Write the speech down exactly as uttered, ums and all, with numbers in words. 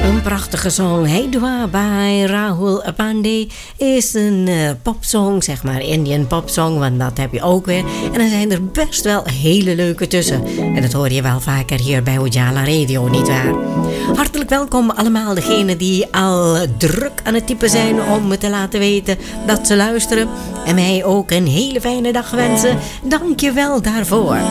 Een prachtige song, Hey Dua bij Rahul Pandey, is een uh, popsong, zeg maar Indian popsong, want dat heb je ook weer. En er zijn er best wel hele leuke tussen. En dat hoor je wel vaker hier bij Ujala Radio, nietwaar? Hartelijk welkom allemaal degenen die al druk aan het typen zijn om me te laten weten dat ze luisteren. En mij ook een hele fijne dag wensen. Dank je wel daarvoor.